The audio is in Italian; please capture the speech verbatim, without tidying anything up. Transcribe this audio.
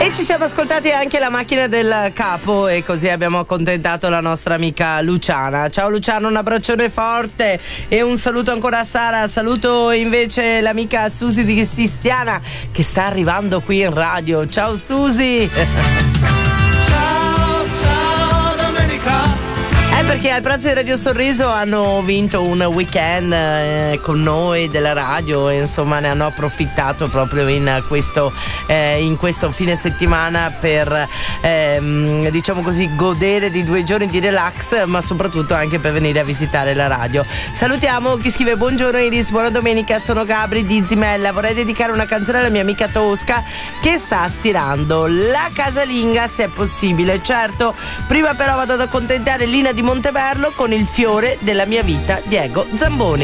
E ci siamo ascoltati anche la macchina del capo e così abbiamo accontentato la nostra amica Luciana. Ciao Luciana, un abbraccione forte e un saluto ancora a Sara. Saluto invece l'amica Susi di Sistiana che sta arrivando qui in radio. Ciao Susi. Perché al Pranzo di Radio Sorriso hanno vinto un weekend eh, con noi della radio e insomma ne hanno approfittato proprio in questo, eh, in questo fine settimana per ehm, diciamo così godere di due giorni di relax, ma soprattutto anche per venire a visitare la radio. Salutiamo chi scrive: buongiorno Iris, buona domenica, sono Gabri di Zimella, vorrei dedicare una canzone alla mia amica Tosca che sta stirando la casalinga se è possibile. Certo, prima però vado ad accontentare Lina di Monteverlo con Il fiore della mia vita, Diego Zamboni.